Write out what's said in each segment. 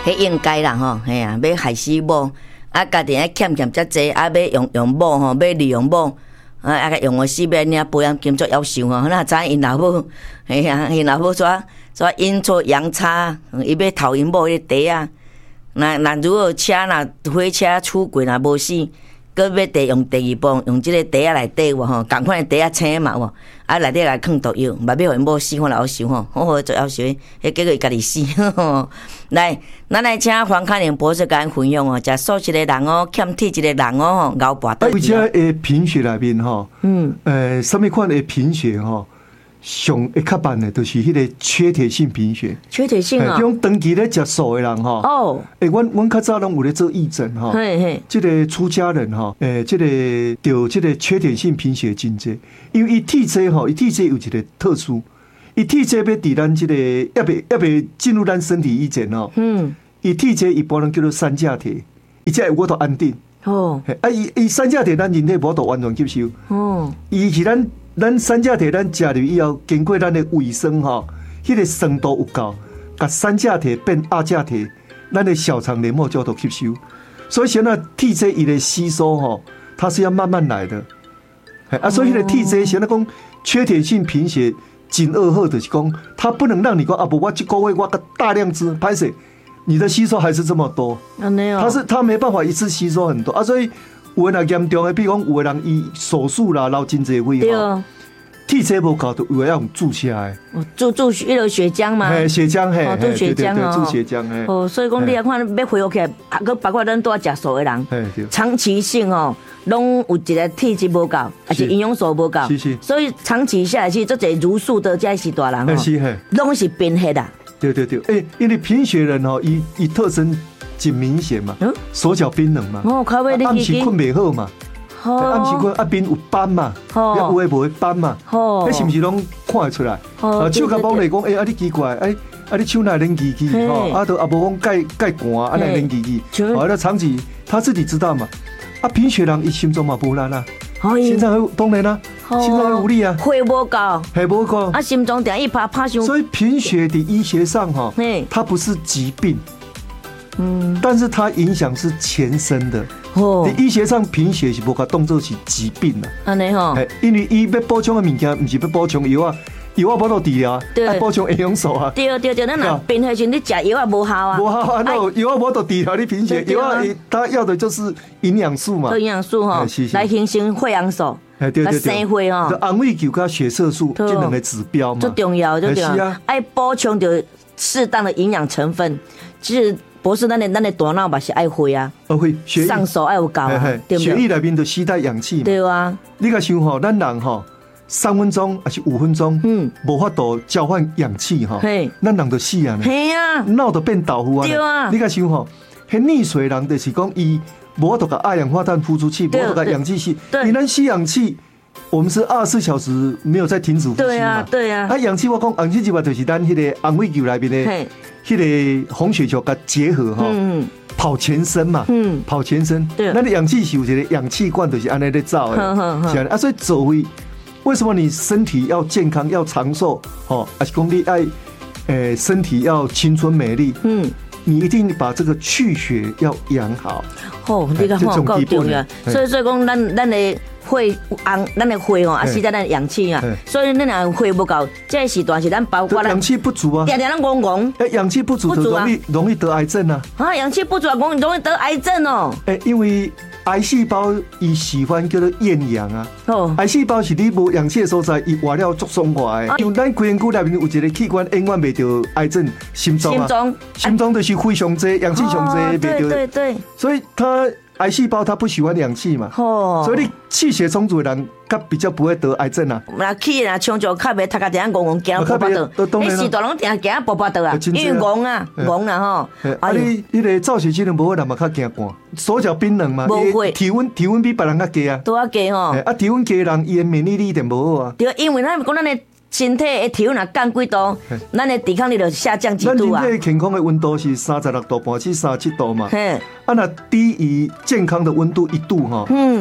迄应该啦吼，嘿啊，要害死某，啊，家己爱欠遮济，啊，要用某吼，要利用某，啊，用个死要领保险金做夭寿吼，哪知因老母，嘿啊，因老母煞阴错阳差，伊要偷因某迄个地啊，那如果车火车出轨若无死。搁要用第二步，用即个袋仔内底喎吼，共款的袋仔青嘛喎，啊内底来放毒药，嘛要互因某死看老寿吼，好好做夭寿，迄结果伊家己死。来，咱来请黄开玲博士甲咱分享哦，食素食的人哦，欠铁质的人哦，熬跋倒。 而且诶，贫血内面吼，什么款的贫血吼？上会较慢的，就是迄个缺铁性贫血。 缺铁性啊！ 这种长期咧食素的人吼，哦，阮较早拢有咧做义诊吼，这个出家人吼，这个得这个缺铁性贫血真济，因为伊体质吼，伊体质有一个特殊，伊体质要伫咱这个要未进入咱身体以前吼，伊体质一般人叫做三价铁，伊才会我都安定。哦，伊三价铁咱人体无都完全吸收。哦，伊是咱三价铁，咱食入以后，经过咱的胃酸吼，迄个酸度有够，甲三价铁变二价铁，咱的小肠黏膜就都吸收。所以现在体质伊的吸收吼，它是要慢慢来的。所以迄个体质现在讲缺铁性贫血真恶好，就是讲它不能让你讲啊，不，我一个月我个大量吃，拍摄你的吸收还是这么多。它没办法一次吸收很多啊，所以。有的人严重的，比如讲，有的人伊手术啦，流真济血吼，体质无够，就有的要用注下的。 注迄个血浆嘛， 血浆嘿， 注血浆哦， 注血浆嘿。 哦，所以讲你来看，要恢复起来，佮包括咱都要食素的人，长期性哦，拢有一个体质无够，而且营养素无够，所以长期下来，其实做一茹素的这是大人哦，拢是贫血啦。 对，因为贫血人哦，伊特征。真明显嘛，手脚冰冷嘛，暗时困袂好嘛，暗时困面有斑嘛，有诶无诶斑嘛，迄是毋是拢看会出来？手甲摸来讲，你奇怪，你手哪冷叽叽，都无讲盖寒，哪冷叽叽，那长期他自己知道嘛，贫血人伊心脏嘛无力啦，心脏当然啦，心脏会无力啊， 血无够， 血无够， 心脏定一拍伤。 所以贫血的医学上哈，它不是疾病。但是它影响是全身的。医学上贫血是无甲当作是疾病啦。安尼吼，因为伊要补充的物件，不是要补充药啊，药啊无到治疗，要补充营养素啊。对，咱若贫血时你食药啊无效啊。无效啊，那药啊无到治疗你贫血，药啊它要的就是营养素嘛。营养素吼，来形成血红素。对，生血哦，安慰球跟血色素这两个指标嘛，最重要，爱补充着适当的营养成分，其实。博士，咱的大脑嘛是爱血啊，上手爱有够啊，对不对？血液里面就携带氧气嘛，对啊。你甲想吼，咱人吼3分钟还是5分钟，无法度交换氧气吼，咱人就死啊，系啊，脑就变豆腐啊，对啊。你甲想吼，迄溺水人就是讲伊无法度把二氧化碳呼出去，无法度把氧气吸，你咱吸氧气。我们是24小时没有在停止呼吸嘛？对啊。氧气我讲，氧气嘛就是咱迄个安慰球内边的，迄个红血球甲结合哈，跑全身嘛，跑全身。对。那氧气是有一个氧气罐，就是安尼在走的，是啊。所以走为什么你身体要健康要长寿？还是讲你爱身体要青春美丽？你一定把这个去血要养好。 你看够重要。所以讲咱的血红，咱的血哦，是在咱氧气啊，所以咱若血不够，这时段是咱包括氧气不足啊， 常常讲讲， 氧气不足就容易得癌症啊。氧气不足容易得癌症哦。因为癌细胞伊喜欢叫做厌氧啊。癌细胞是你无氧气的所在，伊活了足爽快的。因为咱身躯内面有一个器官永远袂得癌症，心脏啊，心脏就是肺上济，氧气上济袂得。对。所以癌细胞它不喜欢氧气嘛，所以你气血充足的人，他比较不会得癌症啊。那气啊，充足，较袂他家点戆行行步步道，迄时代拢定行步步道啊，因为戆啊吼。你个造血机能无好，人嘛较惊寒，手脚冰冷嘛，体温比别人较低啊，都较低吼。体温低的人，伊的免疫力一定无好啊。对，因为咱讲咱的身体的体温若降几度，咱的抵抗力就下降几度啊。咱人体健康的温度是36度半至37度嘛。若低于健康的温度1度哈，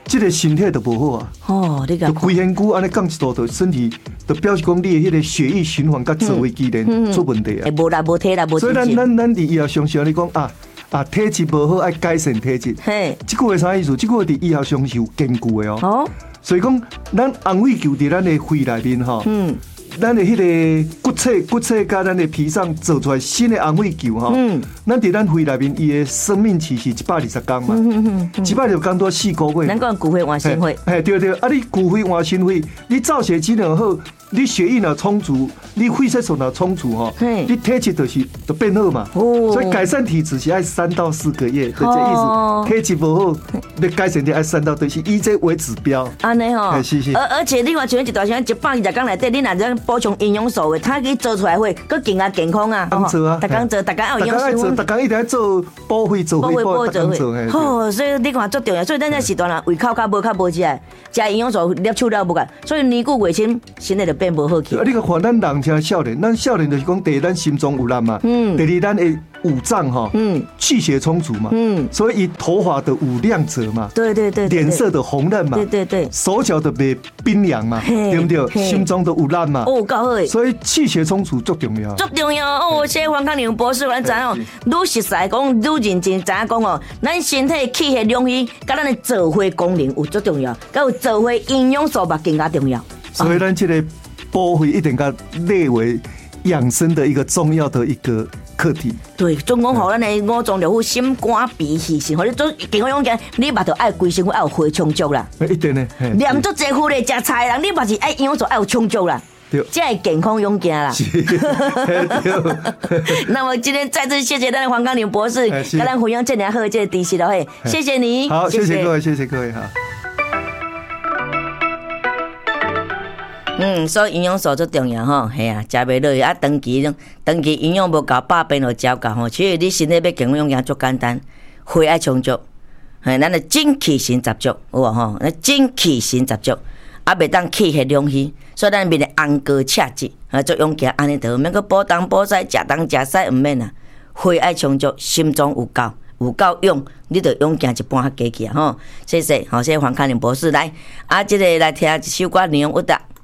这个身体就不好啊。 哦，你讲。 规身躯安尼降一度，就身体就表示讲你的迄个血液循环甲做为机能出问题啊。 无力无体力无。 所以咱伫医学上是安尼讲啊，体质无好爱改善体质。嘿，这句话啥意思？这句话伫医学上是有根据的哦。哦。所以讲，咱红血球伫咱的肺内面吼。咱的迄个骨髓甲咱的皮上做出来新的红血球吼，咱伫咱肺内面伊的生命期是120天嘛，120天多4个月。 咱讲骨髓换心肺， 对，啊你骨髓换心肺，你造血机能好，你血液若充足，你肺色素若充足吼，你体质就变好嘛。所以改善体质是要3到4个月，就这意思。体质无好，你改善就要3到，就是以这为指标。 安尼吼， 是。 而且另外像一段时间120天内底，你若这补充营养素的，它可以做出来会更更加健康啊！ 做啊， 大家做，大家要营养素， 大家一定要做补肺做肺。 好，所以你看最重要，所以咱这时段啦，胃口较无起来，食营养素摄取了不够，所以年久月深，身体就变无好去。 你个看咱人像少年，咱少年就是讲第一，咱心脏有力嘛，第二，咱的五脏哈，气血充足嘛，所以头发的有亮泽嘛， 对， 脸色的红润嘛， 对， 手脚的袂冰凉嘛，对不对？心脏的有力嘛， 哦，够好诶。 所以气血充足最重要， 哦！谢黄康宁博士，咱知哦，愈实在讲，愈认真知影讲哦，咱身体气血两虚，甲咱的造血功能有最重要，甲有造血营养素嘛更加重要。 所以咱这个补血一定甲列为养生的一个重要的一个课题。 对，总讲互咱的五脏六腑、心肝脾肺肾，互你做健康养健，你嘛就爱规身躯爱有血充足啦。 一定呢， 念足济苦咧，食菜人，你嘛是爱营养素爱有充足啦。这系健康养健啦。那么今天再次谢谢咱的黄康宁博士，跟咱分享这两好的这个知识了嘿，谢谢你。 好，谢谢各位，谢谢各位哈。 所以营养素最重要吼，系啊，食袂落去啊，长期营养无够，百变就照够吼。其实你身体要健康养健足简单，血爱充足，咱的精气神十足，有无吼？咱精气神十足，啊，袂当气血两虚，所以咱面的红高赤质，足养健安尼就免个补东补西，食东食西唔免啦。血爱充足，心脏有够用，你就养健一半较加去啊吼。谢谢，好，谢谢黄康宁博士来，啊，这个来听一首歌，内容有达。